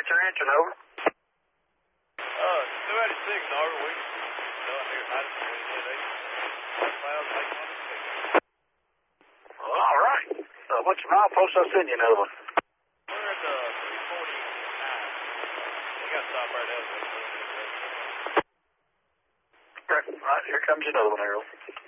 What's your engine, over? 286, over. We down here at 8. All right. What's your milepost? I'll send you another one. We're at 349. We got to stop right there. Okay. All right, here comes another one, Harold.